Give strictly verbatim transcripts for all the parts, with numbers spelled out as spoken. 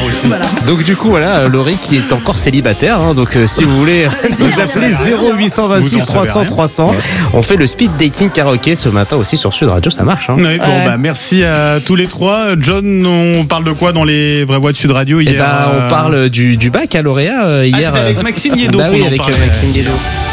aussi. Voilà. Donc du coup voilà, Laurie qui est encore célibataire, hein, donc euh, si vous voulez nous appeler zéro huit cent vingt-six trois cents trois cents, on fait le speed dating karaoké ce matin aussi sur Sud Radio, ça marche. Hein. Oui, bon, Ouais. bah, merci à tous les trois. John, on parle de quoi dans les vraies voix de Sud Radio hier? Et bah euh... on parle du, du baccalauréat euh, hier. Ah, c'était avec Maxime Yeddo bah qu'on oui, en avec parlait. euh, Maxime Yeddo.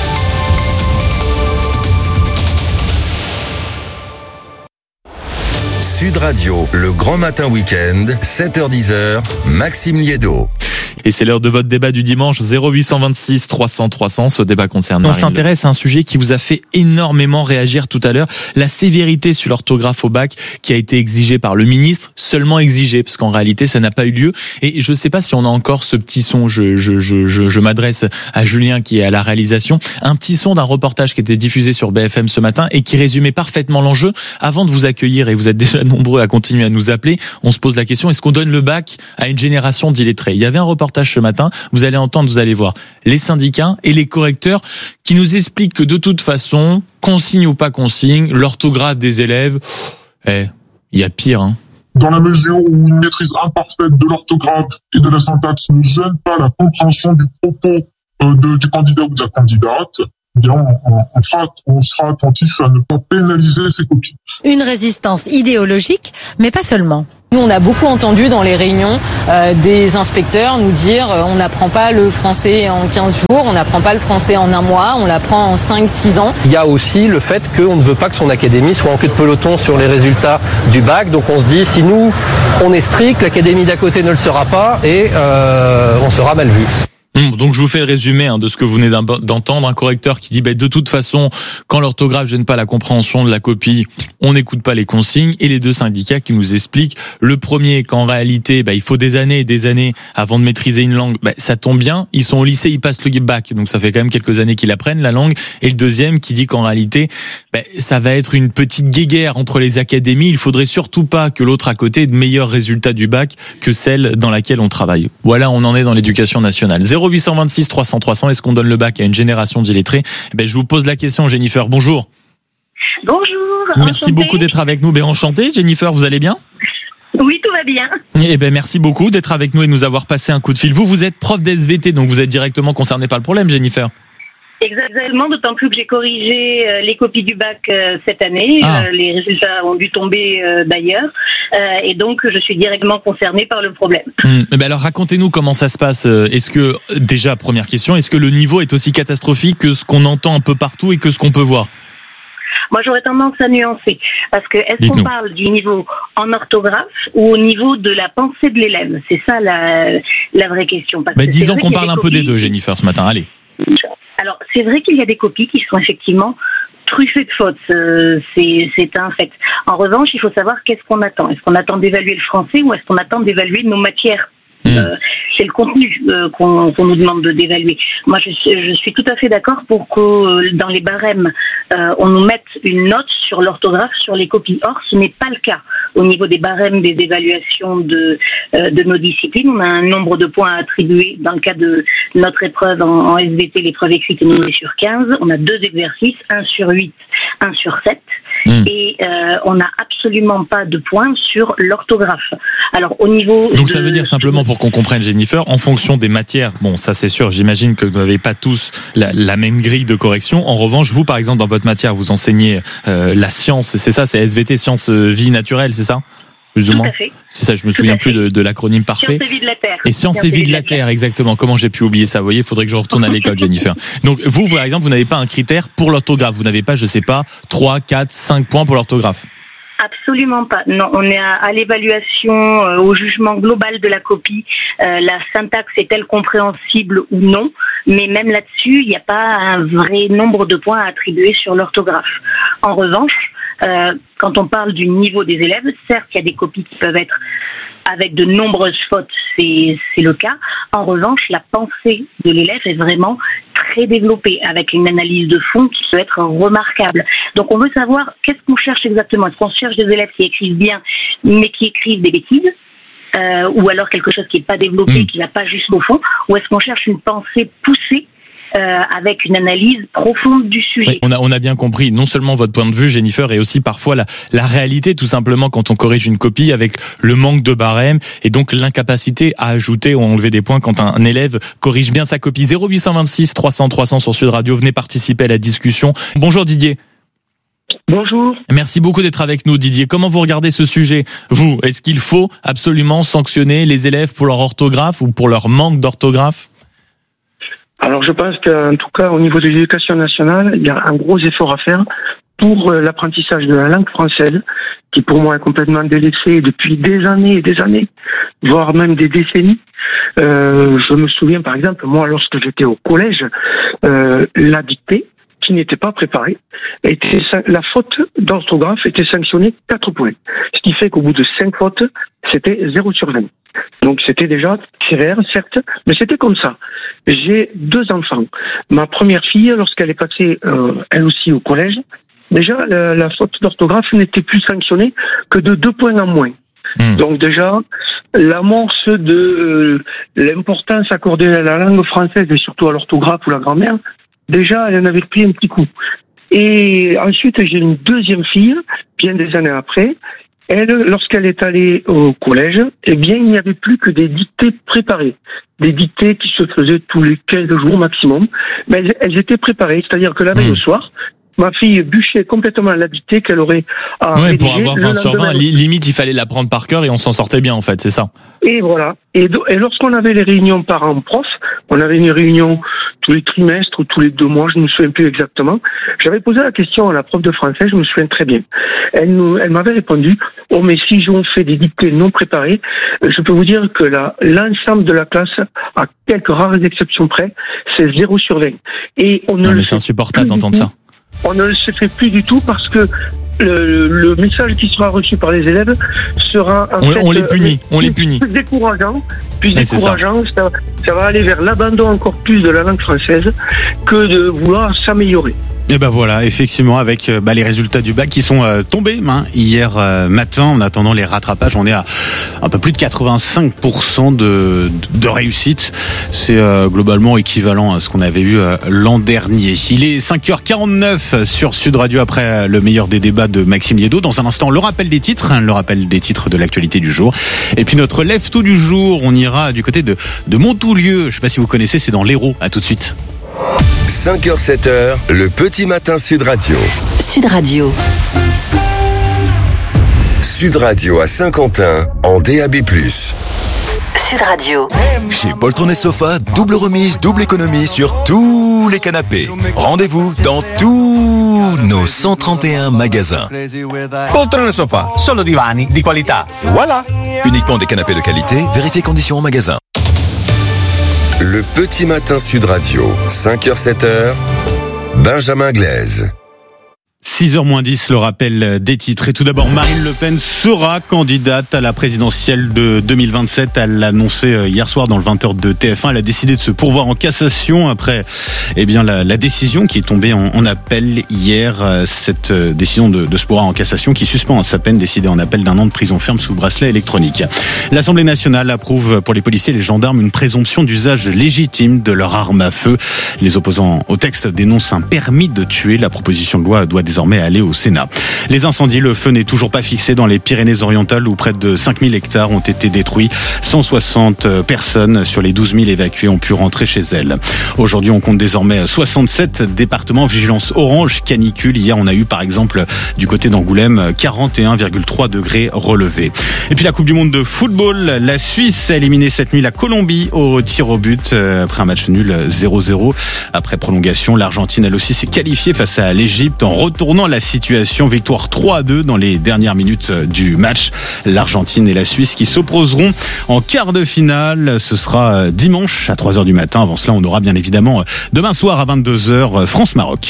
Sud Radio, le grand matin week-end, sept heures dix, Maxime Liédo. Et c'est l'heure de votre débat du dimanche, zéro huit cent vingt-six trois cents trois cents. Ce débat concerne On Marine Le Pen. s'intéresse à un sujet qui vous a fait énormément réagir tout à l'heure, la sévérité sur l'orthographe au bac qui a été exigée par le ministre, seulement exigée, parce qu'en réalité ça n'a pas eu lieu. Et je ne sais pas si on a encore ce petit son, je, je, je, je, je m'adresse à Julien qui est à la réalisation, un petit son d'un reportage qui était diffusé sur B F M ce matin et qui résumait parfaitement l'enjeu. Avant de vous accueillir, et vous êtes déjà nombreux à continuer à nous appeler, on se pose la question, est-ce qu'on donne le bac à une génération d'illettrés? Il y avait un reportage ce matin, vous allez entendre, vous allez voir, les syndicats et les correcteurs qui nous expliquent que de toute façon, consigne ou pas consigne, l'orthographe des élèves, eh, il y a pire, hein. Dans la mesure où une maîtrise imparfaite de l'orthographe et de la syntaxe ne gêne pas la compréhension du propos euh, de, du candidat ou de la candidate, eh bien, on, on, on, sera, on sera attentif à ne pas pénaliser ses copies. Une résistance idéologique, mais pas seulement. Nous, on a beaucoup entendu dans les réunions euh, des inspecteurs nous dire euh, on n'apprend pas le français en quinze jours, on n'apprend pas le français en un mois, on l'apprend en cinq six ans. Il y a aussi le fait qu'on ne veut pas que son académie soit en queue de peloton sur les résultats du bac. Donc on se dit, si nous, on est strict, l'académie d'à côté ne le sera pas et euh, on sera mal vu. Donc je vous fais le résumé hein, de ce que vous venez d'entendre. Un correcteur qui dit bah, de toute façon, quand l'orthographe gêne pas la compréhension de la copie, on n'écoute pas les consignes. Et les deux syndicats qui nous expliquent, le premier qu'en réalité bah, il faut des années et des années avant de maîtriser une langue. Bah, ça tombe bien, ils sont au lycée, ils passent le bac, donc ça fait quand même quelques années qu'ils apprennent la langue. Et le deuxième qui dit qu'en réalité bah, ça va être une petite guéguerre entre les académies. Il faudrait surtout pas que l'autre à côté ait de meilleurs résultats du bac que celle dans laquelle on travaille. Voilà, on en est dans l'éducation nationale. zéro huit cent vingt-six trois cents trois cents, est-ce qu'on donne le bac à une génération d'illettrés? Eh ben, je vous pose la question, Jennifer. Bonjour. Bonjour. Merci enchantée. beaucoup d'être avec nous. Ben, enchanté, Jennifer, vous allez bien? Oui, tout va bien. Eh ben, merci beaucoup d'être avec nous et de nous avoir passé un coup de fil. Vous, vous êtes prof d'S V T, donc vous êtes directement concerné par le problème, Jennifer. Exactement, d'autant plus que j'ai corrigé euh, les copies du bac euh, cette année. Ah. Euh, les résultats ont dû tomber euh, d'ailleurs. Euh, et donc, je suis directement concernée par le problème. Hum, eh ben alors, racontez-nous comment ça se passe. Est-ce que, déjà, première question, est-ce que le niveau est aussi catastrophique que ce qu'on entend un peu partout et que ce qu'on peut voir? Moi, j'aurais tendance à nuancer. Parce que, est-ce Dites-nous. qu'on parle du niveau en orthographe ou au niveau de la pensée de l'élève? C'est ça la, la vraie question. Parce Ben, que c'est disons vrai qu'on qu'il y a parle des un peu des copies- deux, Jennifer, ce matin. Allez. Alors, c'est vrai qu'il y a des copies qui sont effectivement truffées de fautes. Euh, c'est, c'est un fait. En revanche, il faut savoir qu'est-ce qu'on attend. Est-ce qu'on attend d'évaluer le français ou est-ce qu'on attend d'évaluer nos matières? Mmh. Euh, c'est le contenu euh, qu'on, qu'on nous demande de d'évaluer. Moi, je, suis- je suis tout à fait d'accord pour que euh, dans les barèmes, euh, on nous mette une note sur l'orthographe, sur les copies. Or, ce n'est pas le cas. Au niveau des barèmes des évaluations de, euh, de nos disciplines, on a un nombre de points à attribuer. Dans le cas de notre épreuve en, en S V T, l'épreuve écrite est nommée sur quinze. On a deux exercices, un sur huit, un sur sept. Mmh. Et euh, on n'a absolument pas de points sur l'orthographe. Alors, au niveau Donc de- ça veut dire simplement pour qu'on comprenne, Jennifer, en fonction des matières, bon ça c'est sûr, j'imagine que vous n'avez pas tous la, la même grille de correction. En revanche, vous par exemple dans votre matière, vous enseignez euh, la science, c'est ça, c'est S V T, sciences euh, vie naturelle, c'est ça? Plus ou Tout moins. à fait. C'est ça, je me Tout souviens à plus fait. de, de l'acronyme parfait. Sciences et vie de la Terre. Et sciences et vie de la Terre, exactement. Comment j'ai pu oublier ça? Vous voyez, il faudrait que je retourne à l'école, Jennifer. Donc vous, par exemple, vous n'avez pas un critère pour l'orthographe. Vous n'avez pas, je sais pas, trois, quatre, cinq points pour l'orthographe. Absolument pas. Non, on est à, à l'évaluation, euh, au jugement global de la copie. Euh, la syntaxe est-elle compréhensible ou non? Mais même là-dessus, il n'y a pas un vrai nombre de points à attribuer sur l'orthographe. En revanche, euh, quand on parle du niveau des élèves, certes, il y a des copies qui peuvent être avec de nombreuses fautes, c'est, c'est le cas. En revanche, la pensée de l'élève est vraiment très développée, avec une analyse de fond qui peut être remarquable. Donc on veut savoir qu'est-ce qu'on cherche exactement. Est-ce qu'on cherche des élèves qui écrivent bien, mais qui écrivent des bêtises, euh, ou alors quelque chose qui n'est pas développé, Mmh. qui va pas jusqu'au fond, ou est-ce qu'on cherche une pensée poussée euh, avec une analyse profonde du sujet. Oui, on a on a bien compris non seulement votre point de vue, Jennifer, et aussi parfois la la réalité, tout simplement, quand on corrige une copie, avec le manque de barème et donc l'incapacité à ajouter ou à enlever des points quand un, un élève corrige bien sa copie. zéro huit cent vingt-six trois cents trois cents sur Sud Radio, venez participer à la discussion. Bonjour Didier. Bonjour. Merci beaucoup d'être avec nous, Didier. Comment vous regardez ce sujet, vous? Est-ce qu'il faut absolument sanctionner les élèves pour leur orthographe ou pour leur manque d'orthographe? Alors je pense qu'en tout cas au niveau de l'éducation nationale, il y a un gros effort à faire pour l'apprentissage de la langue française, qui pour moi est complètement délaissée depuis des années et des années, voire même des décennies. Euh, je me souviens par exemple, moi lorsque j'étais au collège, euh, la dictée, qui n'était pas préparée, était, la faute d'orthographe était sanctionnée quatre points. Ce qui fait qu'au bout de cinq fautes, c'était zéro sur vingt. Donc c'était déjà sévère, certes, mais c'était comme ça. J'ai deux enfants. Ma première fille, lorsqu'elle est passée, euh, elle aussi au collège, déjà la, la faute d'orthographe n'était plus sanctionnée que de deux points en moins. Mmh. Donc déjà, l'amorce de euh, l'importance accordée à la langue française et surtout à l'orthographe ou la grammaire, déjà, elle en avait pris un petit coup. Et ensuite, j'ai une deuxième fille, bien des années après. Elle, lorsqu'elle est allée au collège, eh bien, il n'y avait plus que des dictées préparées. Des dictées qui se faisaient tous les quinze jours maximum. Mais elles, elles étaient préparées. C'est-à-dire que la veille au soir, ma fille bûchait complètement la dictée qu'elle aurait à ouais, rédiger. Pour avoir vingt sur vingt, limite, il fallait la prendre par cœur et on s'en sortait bien, en fait, c'est ça. Et voilà. Et, do- et lorsqu'on avait les réunions parents-prof, on avait une réunion tous les trimestres ou tous les deux mois, je ne me souviens plus exactement. J'avais posé la question à la prof de français, je me souviens très bien. Elle, nous, elle m'avait répondu, oh mais si on fait des dictées non préparées, je peux vous dire que la, l'ensemble de la classe, à quelques rares exceptions près, c'est zéro sur vingt. Et on ne non, le mais c'est insupportable d'entendre ça. On ne le fait plus du tout parce que le, le message qui sera reçu par les élèves sera en on, fait, on les punit, euh, on les punit. Plus décourageant, plus ouais, décourageant, ça. Ça, ça va aller vers l'abandon encore plus de la langue française que de vouloir s'améliorer. Et ben voilà, effectivement, avec bah, les résultats du bac qui sont euh, tombés hein, hier euh, matin. En attendant les rattrapages, on est à un peu plus de quatre-vingt-cinq pour cent de, de réussite. C'est euh, globalement équivalent à ce qu'on avait eu euh, l'an dernier. Il est cinq heures quarante-neuf sur Sud Radio après le meilleur des débats de Maxime Liédo. Dans un instant, le rappel des titres, hein, le rappel des titres de l'actualité du jour. Et puis notre lève-tout du jour, on ira du côté de, de Montoulieu. Je sais pas si vous connaissez, c'est dans l'Hérault. À tout de suite. cinq heures sept heures, le petit matin Sud Radio. Sud Radio. Sud Radio à Saint-Quentin en D A B plus. Sud Radio. Chez Poltron et Sofa, double remise, double économie sur tous les canapés. Rendez-vous dans tous nos cent trente et un magasins. Poltron et Sofa, solo divani di qualità. Voilà. Uniquement des canapés de qualité, vérifiez conditions en magasin. Le petit matin Sud Radio, cinq heures sept heures, Benjamin Glaise. six heures moins dix, le rappel des titres. Et tout d'abord, Marine Le Pen sera candidate à la présidentielle de deux mille vingt-sept. Elle l'a annoncé hier soir dans le vingt heures de T F un. Elle a décidé de se pourvoir en cassation après eh bien, la, la décision qui est tombée en, en appel hier. Cette décision de, de se pourvoir en cassation qui suspend sa peine décidée en appel d'un an de prison ferme sous bracelet électronique. L'Assemblée nationale approuve pour les policiers et les gendarmes une présomption d'usage légitime de leur arme à feu. Les opposants au texte dénoncent un permis de tuer. La proposition de loi doit désormais aller au Sénat. Les incendies, le feu n'est toujours pas fixé dans les Pyrénées-Orientales où près de cinq mille hectares ont été détruits. cent soixante personnes sur les douze mille évacuées ont pu rentrer chez elles. Aujourd'hui, on compte désormais soixante-sept départements vigilance orange canicule. Hier, on a eu par exemple du côté d'Angoulême quarante et un virgule trois degrés relevés. Et puis la Coupe du Monde de football, la Suisse a éliminé cette nuit la Colombie au tir au but après un match nul zéro zéro. Après prolongation, l'Argentine elle aussi s'est qualifiée face à l'Égypte en retournant la situation. Victoire trois à deux dans les dernières minutes du match. L'Argentine et la Suisse qui s'opposeront en quart de finale. Ce sera dimanche à trois heures du matin. Avant cela, on aura bien évidemment demain soir à vingt-deux heures France-Maroc.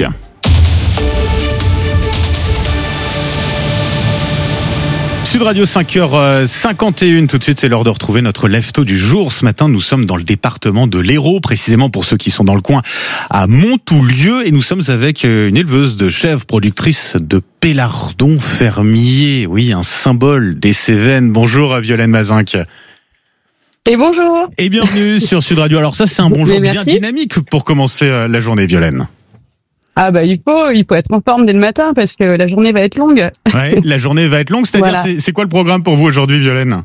Sud Radio, cinq heures cinquante et une. Tout de suite, c'est l'heure de retrouver notre lève-tôt du jour. Ce matin, nous sommes dans le département de l'Hérault, précisément pour ceux qui sont dans le coin, à Montoulieu. Et nous sommes avec une éleveuse de chèvres, productrice de pélardons fermiers. Oui, un symbole des Cévennes. Bonjour, Violaine Mazinck. Et bonjour. Et bienvenue sur Sud Radio. Alors ça, c'est un bonjour bien dynamique pour commencer la journée, Violaine. Ah bah il faut, il faut être en forme dès le matin parce que la journée va être longue. Ouais, la journée va être longue. C'est-à-dire, voilà. c'est, c'est quoi le programme pour vous aujourd'hui, Violaine?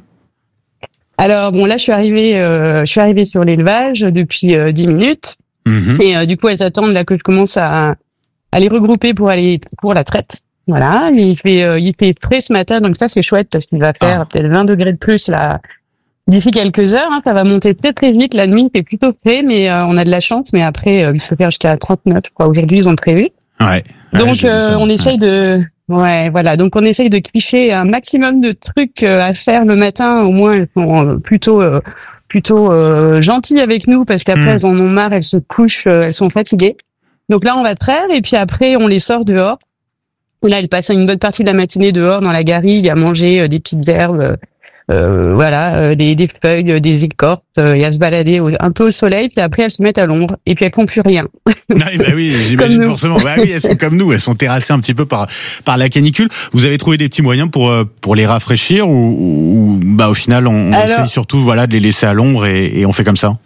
Alors bon, là je suis arrivée, euh, je suis arrivée sur l'élevage depuis euh, dix minutes mmh. et euh, du coup elles attendent là que je commence à, à les regrouper pour aller pour la traite. Voilà, il fait euh, il fait frais ce matin, donc ça c'est chouette parce qu'il va faire ah. peut-être vingt degrés de plus là d'ici quelques heures. Hein, ça va monter très très vite. La nuit il fait plutôt frais, mais euh, on a de la chance. Mais après euh, il peut faire jusqu'à trente-neuf. Je crois aujourd'hui ils ont prévu. Ouais. Donc ouais, euh, on essaye ouais. de ouais voilà donc on essaye de clicher un maximum de trucs euh, à faire le matin. Au moins elles sont euh, plutôt euh, plutôt euh, gentilles avec nous parce qu'après mmh. elles en ont marre, elles se couchent, euh, elles sont fatiguées. Donc là on va traire et puis après on les sort dehors. Là, elle passe une bonne partie de la matinée dehors dans la garrigue à manger euh, des petites herbes, euh, voilà, euh, des, des feuilles, des écorces, euh, et à se balader au, un peu au soleil. Puis après, elles se mettent à l'ombre et puis elles font plus rien. Ah, bah oui, j'imagine forcément. Bah oui, elles sont comme nous, elles sont terrassées un petit peu par par la canicule. Vous avez trouvé des petits moyens pour pour les rafraîchir ou, ou bah au final, on, on Alors, essaye surtout voilà de les laisser à l'ombre et, et on fait comme ça.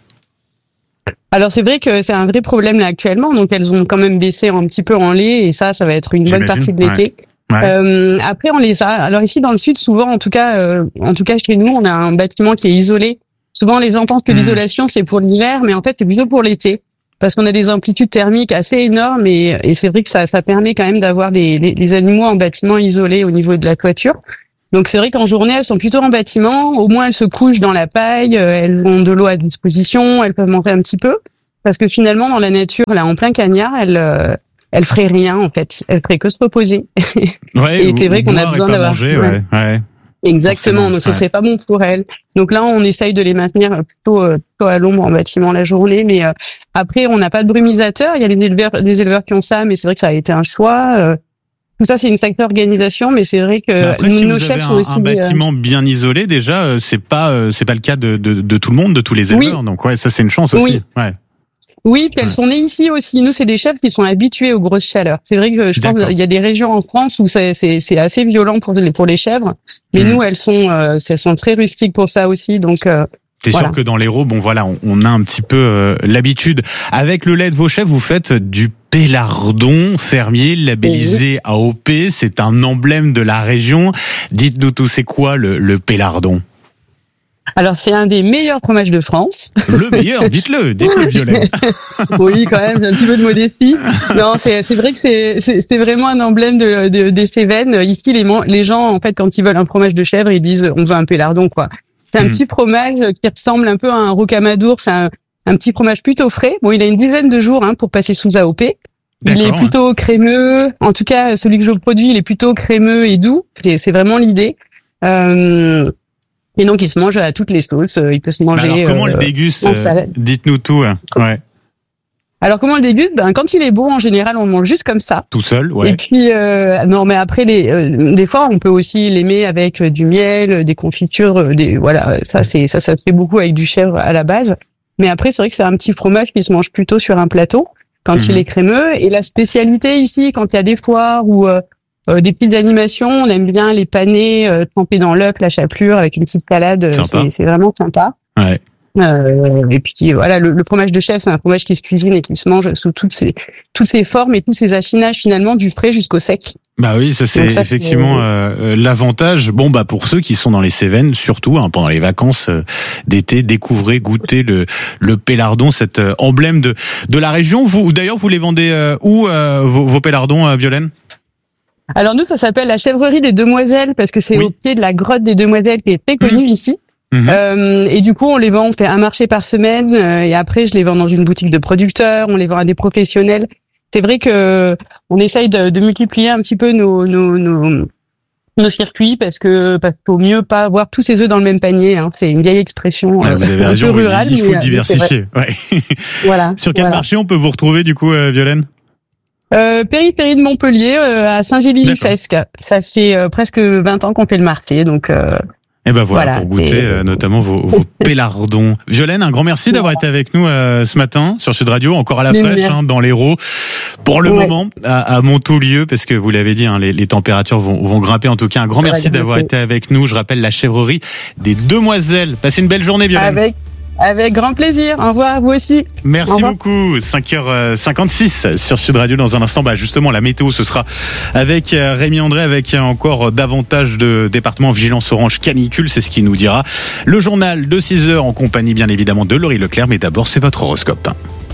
Alors c'est vrai que c'est un vrai problème là actuellement, donc elles ont quand même baissé un petit peu en lait et ça, ça va être une J'imagine. bonne partie de l'été. Ouais. Ouais. Euh, après on les a. Alors ici dans le sud, souvent, en tout cas, euh, en tout cas chez nous, on a un bâtiment qui est isolé. Souvent les gens pensent que mmh. l'isolation c'est pour l'hiver, mais en fait c'est plutôt pour l'été parce qu'on a des amplitudes thermiques assez énormes et, et c'est vrai que ça, ça permet quand même d'avoir les, les, les animaux en bâtiment isolé au niveau de la toiture. Donc c'est vrai qu'en journée, elles sont plutôt en bâtiment. Au moins, elles se couchent dans la paille, elles ont de l'eau à disposition, elles peuvent manger un petit peu. Parce que finalement, dans la nature, là, en plein cagnard, elles, euh, elles feraient rien en fait. Elles feraient que se reposer. Ouais, et c'est vrai qu'on a besoin d'avoir. Manger, ouais, ouais. Exactement. Forcément, donc ce ouais. serait pas bon pour elles. Donc là, on essaye de les maintenir plutôt, euh, plutôt à l'ombre en bâtiment la journée. Mais euh, après, on n'a pas de brumisateur. Il y a des éleveurs, des éleveurs qui ont ça, mais c'est vrai que ça a été un choix. Euh, Tout ça, c'est une sacrée organisation, mais c'est vrai que après, nous, si nos vous chefs avez sont un, aussi un bâtiment euh... bien isolé, déjà, c'est pas c'est pas le cas de, de de tout le monde, de tous les éleveurs. Oui. Donc ouais, ça c'est une chance aussi. Oui. Ouais. Oui, puis elles ouais. sont nées ici aussi. Nous, c'est des chefs qui sont habitués aux grosses chaleurs. C'est vrai que je D'accord. pense qu'il y a des régions en France où c'est c'est, c'est assez violent pour les pour les chèvres, mais mmh. nous, elles sont euh, elles sont très rustiques pour ça aussi. Donc euh, C'est voilà. sûr que dans l'Hérault, bon voilà, on, on a un petit peu euh, l'habitude. Avec le lait de vos chèvres, vous faites du pélardon fermier labellisé oui. A O P. C'est un emblème de la région. Dites-nous tout, c'est quoi le, le pélardon ? Alors c'est un des meilleurs fromages de France. Le meilleur, dites-le, dites-le Violaine. Oui, quand même, j'ai un petit peu de modestie. Non, c'est c'est vrai que c'est c'est, c'est vraiment un emblème de, de des Cévennes. Ici, les les gens en fait quand ils veulent un fromage de chèvre, ils disent on veut un pélardon quoi. C'est un mmh. petit fromage qui ressemble un peu à un rocamadour. C'est un, un petit fromage plutôt frais. Bon, il a une dizaine de jours hein, pour passer sous A O P. Il D'accord, est plutôt ouais. crémeux. En tout cas, celui que je produis, il est plutôt crémeux et doux. C'est, c'est vraiment l'idée. Euh, et donc, il se mange à toutes les sauces. Il peut se manger. Alors, comment euh, on le déguste euh, Dites-nous tout. Hein. Ouais. Alors, comment on le déguste Ben, quand il est bon, en général, on le mange juste comme ça. Tout seul, ouais. Et puis, euh, non, mais après, les, euh, des fois, on peut aussi l'aimer avec euh, du miel, des confitures, euh, des, voilà. Ça, c'est, ça, ça se fait beaucoup avec du chèvre à la base. Mais après, c'est vrai que c'est un petit fromage qui se mange plutôt sur un plateau quand mmh. il est crémeux. Et la spécialité ici, quand il y a des foires ou euh, euh, des petites animations, on aime bien les panés euh, trempés dans l'œuf, la chapelure avec une petite salade. C'est, c'est vraiment sympa. Ouais. Euh, et puis voilà, le, le fromage de chèvre, c'est un fromage qui se cuisine et qui se mange sous toutes ses toutes ses formes et tous ses affinages finalement du frais jusqu'au sec. Bah oui, ça c'est ça, effectivement c'est... Euh, l'avantage. Bon bah pour ceux qui sont dans les Cévennes, surtout hein, pendant les vacances euh, d'été, découvrez, goûtez le le pélardon, cet euh, emblème de de la région. Vous d'ailleurs vous les vendez euh, où euh, vos, vos pélardons, euh, Violaine ? Alors nous, ça s'appelle la chèvrerie des Demoiselles parce que c'est oui. au pied de la grotte des Demoiselles qui est très connue mmh. ici. Mmh. Euh, et du coup, on les vend, on fait un marché par semaine, euh, et après, je les vends dans une boutique de producteurs, on les vend à des professionnels. C'est vrai que on essaye de, de multiplier un petit peu nos, nos, nos, nos circuits parce que parce qu'il faut mieux pas avoir tous ses œufs dans le même panier. Hein. C'est une vieille expression ouais, euh, vous avez raison, un peu rurale. Il faut mais, diversifier. Ouais. Voilà. Sur quel voilà. marché on peut vous retrouver du coup, euh, Violaine ? Euh, périphérie de Montpellier, euh, à Saint-Gély-du-Fesque. Ça fait euh, presque vingt ans qu'on fait le marché, donc. Euh, Et ben voilà, Voilà, pour goûter et- euh, notamment vos, vos pélardons. Violaine, un grand merci d'avoir été avec nous euh, ce matin sur Sud Radio, encore à la Mais fraîche, merci. hein, dans l'Hérault. Pour le Ouais. moment, à, à Montaulieu, parce que vous l'avez dit, hein, les, les températures vont, vont grimper. En tout cas, un grand Ça va merci d'avoir grimper. été avec nous. Je rappelle la chèvrerie des Demoiselles. Passez une belle journée, Violaine. Avec, avec grand plaisir. Au revoir, vous aussi. Au Merci revoir. beaucoup. cinq heures cinquante-six sur Sud Radio. Dans un instant, bah justement, la météo, ce sera avec euh, Rémi André, avec euh, encore davantage de départements vigilance orange canicule. C'est ce qu'il nous dira. Le journal de six heures en compagnie, bien évidemment, de Laurie Leclerc. Mais d'abord, c'est votre horoscope.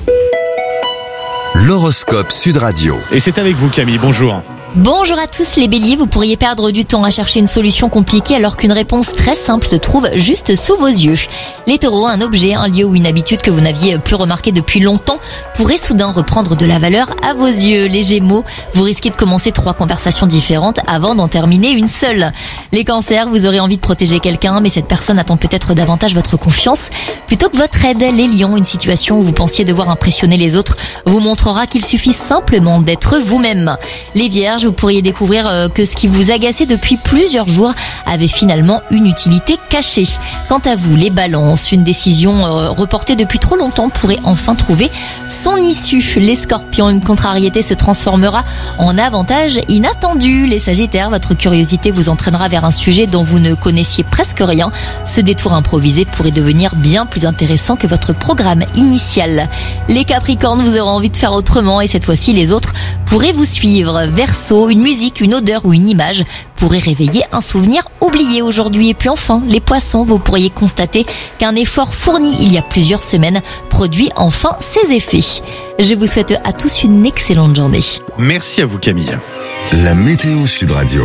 L'horoscope Sud Radio. Et c'est avec vous, Camille. Bonjour. Bonjour à tous les béliers, vous pourriez perdre du temps à chercher une solution compliquée alors qu'une réponse très simple se trouve juste sous vos yeux. Les taureaux, un objet, un lieu ou une habitude que vous n'aviez plus remarqué depuis longtemps pourrait soudain reprendre de la valeur à vos yeux. Les gémeaux, vous risquez de commencer trois conversations différentes avant d'en terminer une seule. Les cancers, vous aurez envie de protéger quelqu'un mais cette personne attend peut-être davantage votre confiance plutôt que votre aide. Les lions, une situation où vous pensiez devoir impressionner les autres vous montrera qu'il suffit simplement d'être vous-même. Les vierges, vous pourriez découvrir euh, que ce qui vous agaçait depuis plusieurs jours avait finalement une utilité cachée. Quant à vous, les balances, une décision euh, reportée depuis trop longtemps pourrait enfin trouver son issue. Les scorpions, une contrariété se transformera en avantage inattendu. Les sagittaires, votre curiosité vous entraînera vers un sujet dont vous ne connaissiez presque rien. Ce détour improvisé pourrait devenir bien plus intéressant que votre programme initial. Les capricornes, vous aurez envie de faire autrement et cette fois-ci les autres pourraient vous suivre. Verseau, une musique, une odeur ou une image pourrait réveiller un souvenir oublié aujourd'hui. Et puis enfin, les poissons, vous pourriez constater qu'un effort fourni il y a plusieurs semaines produit enfin ses effets. Je vous souhaite à tous une excellente journée. Merci à vous, Camille. La météo Sud Radio.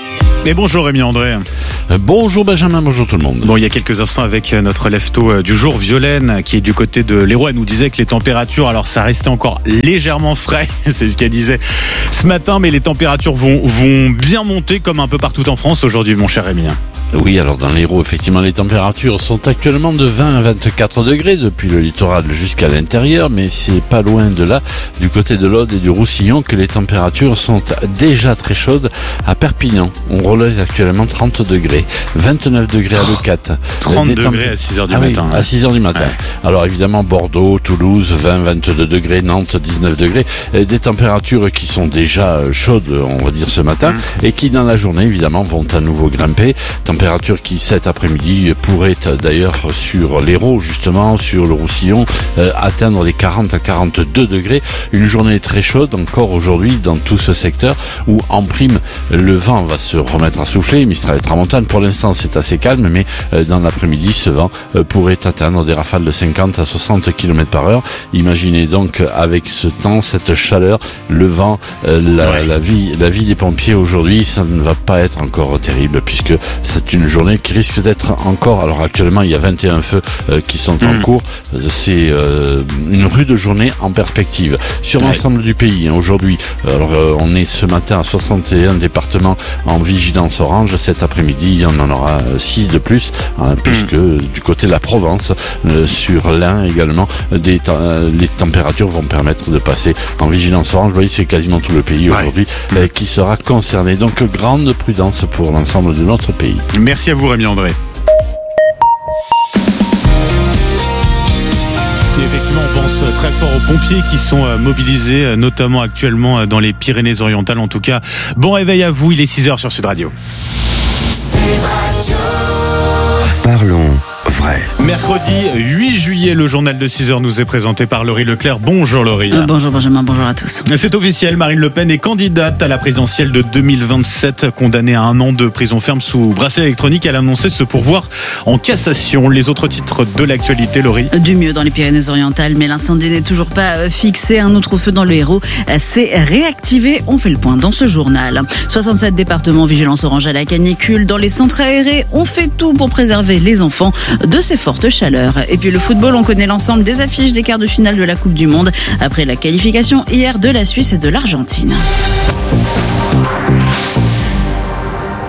Et bonjour, Rémi André. Bonjour Benjamin, bonjour tout le monde. Bon, il y a quelques instants avec notre lève-tôt du jour, Violaine, qui est du côté de l'Hérault, elle nous disait que les températures, alors ça restait encore légèrement frais, c'est ce qu'elle disait ce matin, mais les températures vont, vont bien monter comme un peu partout en France aujourd'hui, mon cher Rémi. Oui, alors dans l'Hérault, effectivement, les températures sont actuellement de vingt à vingt-quatre degrés depuis le littoral jusqu'à l'intérieur, mais c'est pas loin de là, du côté de l'Aude et du Roussillon, que les températures sont déjà très chaudes à Perpignan. On relève actuellement trente degrés, vingt-neuf degrés à Leucate. trente Des degrés tempé- à six heures du Ah oui, matin. à six heures du matin. Ouais. Alors évidemment, Bordeaux, Toulouse, vingt à vingt-deux degrés, Nantes, dix-neuf degrés. Et des températures qui sont déjà chaudes, on va dire, ce matin, mmh. et qui dans la journée, évidemment, vont à nouveau grimper. Température qui cet après-midi pourrait d'ailleurs sur l'Hérault justement, sur le Roussillon, euh, atteindre les quarante à quarante-deux degrés. Une journée très chaude encore aujourd'hui dans tout ce secteur où en prime le vent va se remettre à souffler. Mistral et tramontane, pour l'instant c'est assez calme, mais euh, dans l'après-midi ce vent euh, pourrait atteindre des rafales de cinquante à soixante kilomètres par heure. Imaginez donc avec ce temps, cette chaleur, le vent, euh, la, ouais. la vie, la vie des pompiers aujourd'hui, ça ne va pas être encore terrible puisque c'est une journée qui risque d'être encore, alors actuellement il y a vingt et un feux euh, qui sont mmh. en cours, c'est euh, une rude journée en perspective sur ouais. l'ensemble du pays hein, aujourd'hui. Alors euh, on est ce matin à soixante et un départements en vigilance orange, cet après-midi on en aura six de plus hein, puisque mmh. du côté de la Provence, euh, sur l'Ain également, des te- euh, les températures vont permettre de passer en vigilance orange. Vous voyez, c'est quasiment tout le pays ouais. aujourd'hui euh, qui sera concerné, donc grande prudence pour l'ensemble de notre pays. Merci à vous Rémi André. Et effectivement, on pense très fort aux pompiers qui sont mobilisés, notamment actuellement dans les Pyrénées-Orientales. En tout cas, bon réveil à vous, il est six heures sur Sud Radio. Sud Radio. Parlons vrai. Mercredi huit juillet, le journal de six heures nous est présenté par Laurie Leclerc. Bonjour Laurie. Euh, bonjour Benjamin, bonjour à tous. C'est officiel, Marine Le Pen est candidate à la présidentielle de deux mille vingt-sept, condamnée à un an de prison ferme sous bracelet électronique. Elle a annoncé se pourvoir en cassation. Les autres titres de l'actualité, Laurie. Du mieux dans les Pyrénées-Orientales, mais l'incendie n'est toujours pas fixé. Un autre feu dans le Hérault s'est réactivé. On fait le point dans ce journal. soixante-sept départements vigilance orange à la canicule. Dans les centres aérés, on fait tout pour préserver les enfants de ces fortes chaleurs. Et puis le football, on connaît l'ensemble des affiches des quarts de finale de la Coupe du Monde après la qualification hier de la Suisse et de l'Argentine.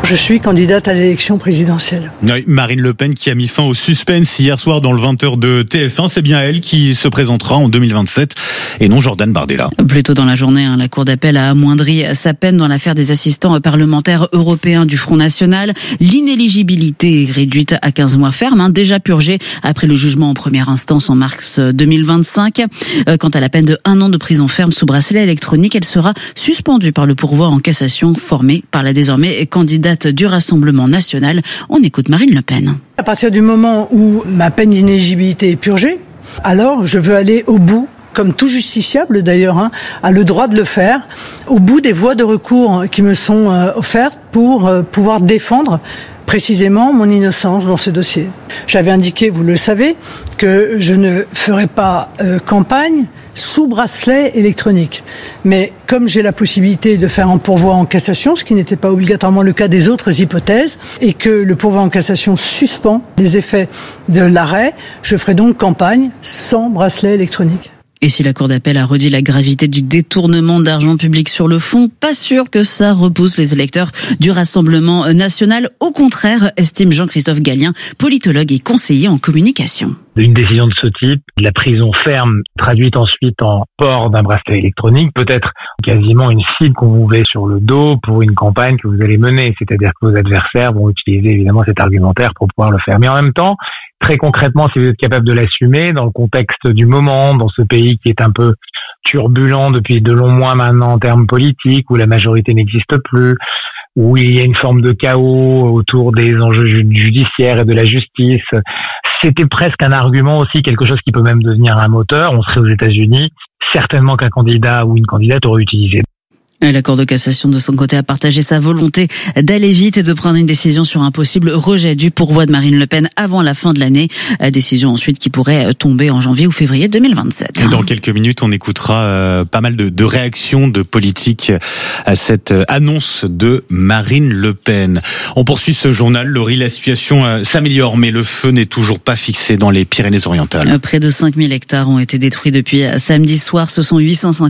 Je suis candidate à l'élection présidentielle. Oui, Marine Le Pen qui a mis fin au suspense hier soir dans le vingt heures de T F un. C'est bien elle qui se présentera en deux mille vingt-sept et non Jordan Bardella. Plus tôt dans la journée, la Cour d'appel a amoindri sa peine dans l'affaire des assistants parlementaires européens du Front National. L'inéligibilité est réduite à quinze mois ferme, déjà purgée après le jugement en première instance en mars deux mille vingt-cinq. Quant à la peine de un an de prison ferme sous bracelet électronique, elle sera suspendue par le pourvoi en cassation formé par la désormais candidate du Rassemblement national. On écoute Marine Le Pen. À partir du moment où ma peine d'inéligibilité est purgée, alors je veux aller au bout, comme tout justiciable d'ailleurs, hein, a le droit de le faire, au bout des voies de recours qui me sont euh, offertes pour euh, pouvoir défendre précisément mon innocence dans ce dossier. J'avais indiqué, vous le savez, que je ne ferai pas euh, campagne sous bracelet électronique. Mais comme j'ai la possibilité de faire un pourvoi en cassation, ce qui n'était pas obligatoirement le cas des autres hypothèses, et que le pourvoi en cassation suspend les effets de l'arrêt, je ferai donc campagne sans bracelet électronique. Et si la Cour d'appel a redit la gravité du détournement d'argent public sur le fond, pas sûr que ça repousse les électeurs du Rassemblement national. Au contraire, estime Jean-Christophe Gallien, politologue et conseiller en communication. Une décision de ce type, la prison ferme, traduite ensuite en port d'un bracelet électronique, peut être quasiment une cible qu'on vous met sur le dos pour une campagne que vous allez mener. C'est-à-dire que vos adversaires vont utiliser évidemment cet argumentaire pour pouvoir le faire. Mais en même temps, très concrètement, si vous êtes capable de l'assumer dans le contexte du moment, dans ce pays qui est un peu turbulent depuis de longs mois maintenant en termes politiques, où la majorité n'existe plus, où il y a une forme de chaos autour des enjeux judiciaires et de la justice, c'était presque un argument aussi, quelque chose qui peut même devenir un moteur. On serait aux États-Unis, certainement qu'un candidat ou une candidate aurait utilisé. La Cour de cassation, de son côté, a partagé sa volonté d'aller vite et de prendre une décision sur un possible rejet du pourvoi de Marine Le Pen avant la fin de l'année. Décision ensuite qui pourrait tomber en janvier ou février deux mille vingt-sept. Et dans quelques minutes, on écoutera euh, pas mal de, de réactions de politiques à cette annonce de Marine Le Pen. On poursuit ce journal. Laurie, la situation euh, s'améliore, mais le feu n'est toujours pas fixé dans les Pyrénées-Orientales. Près de cinq mille hectares ont été détruits depuis samedi soir. Ce sont huit cent cinquante